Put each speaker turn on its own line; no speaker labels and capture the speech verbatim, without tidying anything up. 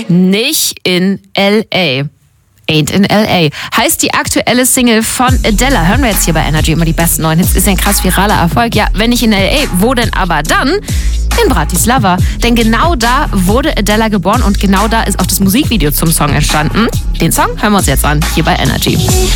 Nicht in L A. Ain't in L A heißt die aktuelle Single von Adele. Hören wir jetzt hier bei Energy immer die besten neuen Hits. Ist ja ein krass viraler Erfolg. Ja, wenn nicht in L A, wo denn aber dann? In Bratislava. Denn genau da wurde Adele geboren und genau da ist auch das Musikvideo zum Song entstanden. Den Song hören wir uns jetzt an, hier bei Energy.